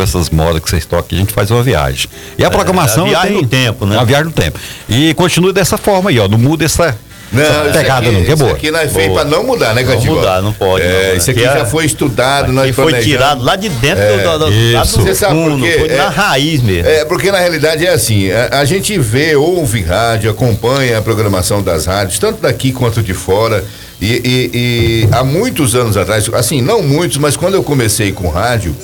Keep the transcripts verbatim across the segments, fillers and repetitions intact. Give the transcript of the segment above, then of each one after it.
ouvir essas modas que vocês tocam aqui, a gente faz uma viagem. E a programação é, a viagem tem... do tempo, né? A viagem do tempo. E continua dessa forma aí, ó, não muda essa... Não, essa pegada aqui, não, que é boa. Isso aqui nós fez para não mudar, né, Catimbó? Não mudar, não pode. É, não, isso aqui é, já foi estudado, nós foi tirado lá de dentro é, do, do, do, lá do Você sabe por quê? foi é, na raiz mesmo. É, porque na realidade é assim, a, a gente vê, ouve rádio, acompanha a programação das rádios, tanto daqui quanto de fora, e, e, e há muitos anos atrás, assim, não muitos, mas quando eu comecei com rádio,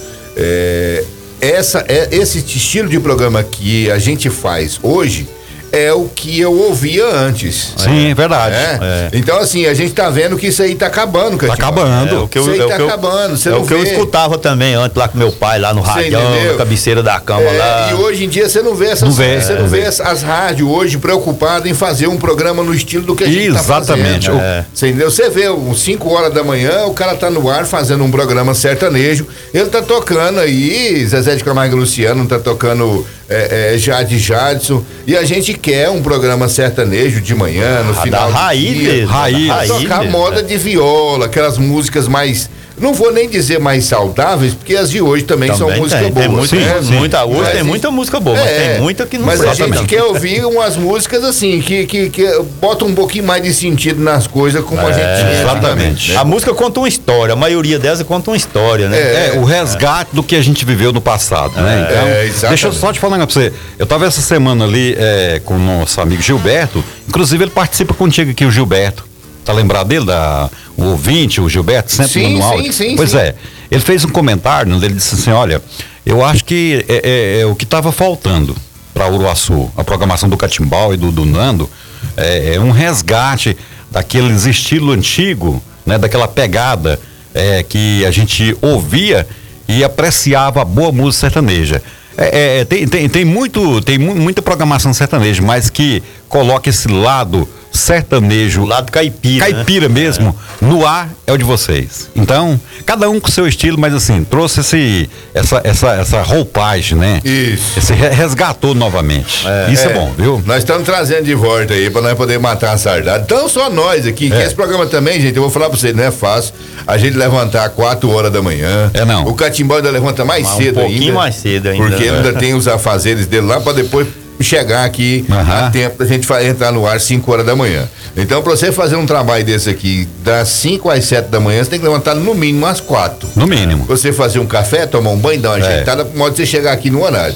é, essa, é, esse estilo de programa que a gente faz hoje, é o que eu ouvia antes. Sim, é verdade. É? É. Então, assim, a gente tá vendo que isso aí tá acabando, Tá Catimbó. acabando. É, o que eu, Isso aí é o tá que eu- acabando, você é não o que eu vê. escutava também antes lá com meu pai, lá no Você radião, entendeu? na cabeceira da cama É, lá. e hoje em dia você não vê essas, Não vê, você é, não vê é. as, as rádios hoje preocupadas em fazer um programa no estilo do que a gente Exatamente. tá fazendo. É. Você entendeu? Você vê, às cinco horas da manhã, o cara tá no ar fazendo um programa sertanejo, ele tá tocando aí, Zezé de Camargo e Luciano, tá tocando é, é, Jade Jadson, e a gente quer um programa sertanejo de manhã, no Ah, final da do raiz dia, mesmo, raiz. da pra tocar mesmo, moda é. de viola, aquelas músicas mais, não vou nem dizer mais saudáveis, porque as de hoje também, são Também músicas tem, boas. tem muita, né? muita, hoje Mas tem e- muita música boa, mas é, tem muita que não Mas a presta gente não. quer ouvir umas músicas assim, que, que, que botam um pouquinho mais de sentido nas coisas, como a É, gente tinha exatamente. antigamente, né? A música conta uma história, a maioria delas conta uma história, né? É, É, o resgate do que a gente viveu no passado, né? Então, é, exatamente. deixa eu só te falar um negócio pra você. Eu tava essa semana ali é, com o nosso amigo Gilberto, inclusive ele participa contigo aqui, o Gilberto. Tá lembrado dele, da, o ouvinte, o Gilberto, sempre Sim, no sim, áudio? sim, Pois sim. é, ele fez um comentário, ele disse assim, olha, eu acho que é, é, é o que estava faltando para Uruaçu, a programação do Catimbau e do, do Nando, é, é um resgate daqueles estilo antigo, né, daquela pegada é, que a gente ouvia e apreciava a boa música sertaneja. É, é, tem, tem, tem, muito, tem mu- muita programação sertaneja, mas que coloca esse lado sertanejo, O lado caipira, caipira né? mesmo, no ar é o de vocês. Então, cada um com seu estilo, mas assim, trouxe esse, essa, essa, essa roupagem, né? Isso. Esse re- resgatou novamente. Isso é, bom, viu? Nós estamos trazendo de volta aí pra nós poder matar a sardada. Então, só nós aqui, que É. esse programa também, gente, eu vou falar pra vocês, não é fácil a gente levantar quatro horas da manhã. É, não. O Catimbau ainda levanta mais Mas um cedo pouquinho ainda. mais cedo ainda, Porque né? ainda tem os afazeres dele lá pra depois chegar aqui Aham. a tempo da gente fa- entrar no ar cinco horas da manhã. Então, pra você fazer um trabalho desse aqui, das cinco às sete da manhã, você tem que levantar no mínimo às quatro. No mínimo. Você fazer um café, tomar um banho, dar uma É. ajeitada, pode você chegar aqui no horário.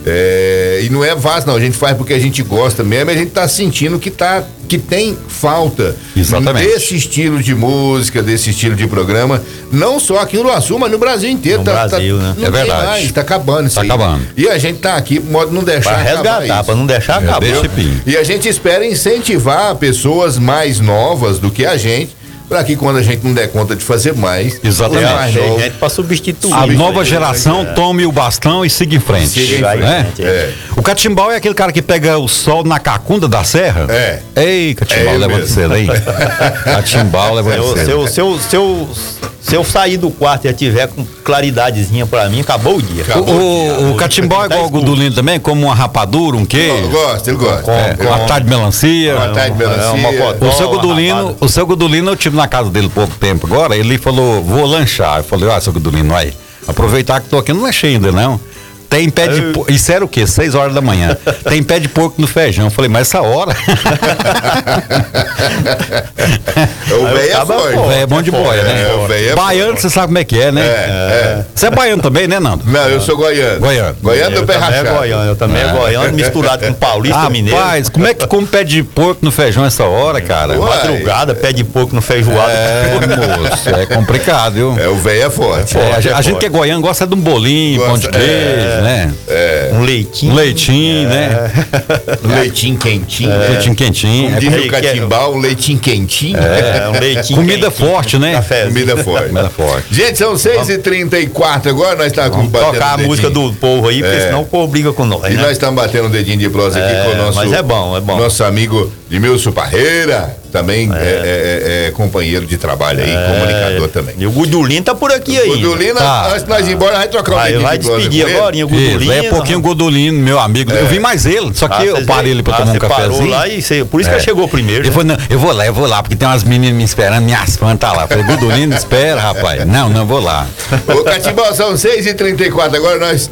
É, e não é fácil, não. A gente faz porque a gente gosta mesmo, e a gente tá sentindo que, tá, que tem falta Exatamente. desse estilo de música, desse estilo de programa, não só aqui no Uruaçu, mas no Brasil inteiro. No tá, Brasil, tá, né? Não É tem verdade. mais, tá acabando isso Tá aí. acabando. E a gente tá aqui, modo de não deixar Pra acabar resgatar, isso. pra não deixar acabar. deixa pim. E a gente espera incentivar pessoas mais novas do que a gente, para que quando a gente não der conta de fazer mais, Exatamente. os mais Tem novos- gente pra substituir. A isso nova aí, geração né? tome o bastão e siga em frente. Siga em né? frente, é. O Catimbau é aquele cara que pega o sol na cacunda da serra. É. Ei, Catimbau, É levanta mesmo. cedo, hein? Catimbau, levanta Se eu, cedo. se, eu, se, eu, se, eu, se eu sair do quarto e já tiver com claridadezinha pra mim, acabou o dia. O, Acabou. o, o Catimbau é igual o Gudulino também, como uma rapadura, um queijo. Ele gosta, ele gosta. Com- É, com- uma tarde de melancia. Uma tarde de melancia. É uma mocotó, O seu uma Gudulino, rapada. o seu Gudulino, eu tive na casa dele pouco tempo agora, ele falou, vou lanchar. Eu falei, ó, seu Gudulino, vai, aproveitar que tô aqui, não lanchei ainda não. Tem pé de porco, isso era o quê? Seis horas da manhã. Tem pé de porco no feijão. Eu falei, mas essa hora? O velho é Acaba forte. O velho é bom de boia, É, né? o velho é Baiano, forte. você sabe como é que é, né? É, é. Você é baiano também, né, Nando? Não, eu sou goiano. Goiano. Goiano do Eu pé também é rachado. goiano, eu também é goiano, misturado com paulista, mineiro. Rapaz, como é que come pé de porco no feijão essa hora, cara? Ué. Madrugada, pé de porco no feijoado. É, moço, é complicado, viu? É, o velho é forte. É, a, forte, gente- é a gente forte. que é goiano gosta de um bolinho, pão de Gosta, queijo, é. né? Um leitinho. Um leitinho, né? Leitinho quentinho. Um né? leitinho quentinho. Como É diz com- o Catimbau, um leitinho quentinho. É, um leitinho. comida quentinho, forte, né? Café. Comida forte. Comida forte. Gente, são seis e trinta e quatro agora, nós estamos Vamos batendo tocar a dedinho. música do povo aí, porque É. senão o povo briga com nós, E né? nós estamos batendo o dedinho de prosa aqui É, com o nosso. mas é bom, é bom. Nosso amigo Edmilson Parreira, também é, é- é- é companheiro de trabalho aí, comunicador também. E o Gudulino tá por aqui aí. O Gudulino, Tá. antes de nós ir embora, vai trocar um Vai, dedinho vai de prosa despedir com ele. agora, o Isso, Gudulino. é pouquinho Godolino, meu amigo. Eu vi mais ele, só que Ah, eu vocês parei viram? ele pra Ah, tomar um você parou cafezinho. lá e você, por isso que É. ela chegou primeiro. Ele né? falou, não, eu vou lá, eu vou lá, porque tem umas meninas me esperando, minhas fãs tá lá. Eu falei, Godolino, espera, rapaz. Não, não, vou lá. Ô, Catimbau, são seis e trinta e quatro agora, nós